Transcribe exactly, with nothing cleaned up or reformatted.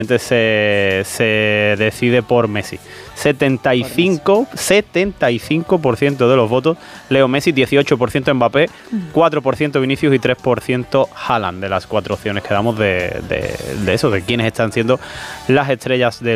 Se, se decide por Messi. setenta y cinco por ciento de los votos Leo Messi, dieciocho por ciento Mbappé, cuatro por ciento Vinicius y tres por ciento Haaland, de las cuatro opciones que damos de, de, de eso, de quiénes están siendo las estrellas del